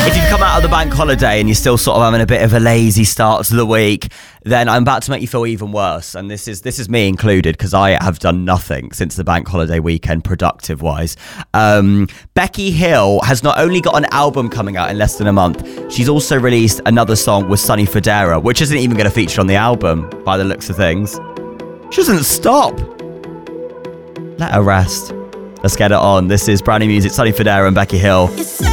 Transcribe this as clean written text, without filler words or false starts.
If you've come out of the bank holiday and you're still sort of having a bit of a lazy start to the week, then I'm about to make you feel even worse. And this is me included, because I have done nothing since the bank holiday weekend, productive-wise. Becky Hill has not only got an album coming out in less than a month, she's also released another song with Sonny Fodera, which isn't even going to feature on the album, by the looks of things. She doesn't stop. Let her rest. Let's get it on. This is brand new music, Sonny Fodera and Becky Hill.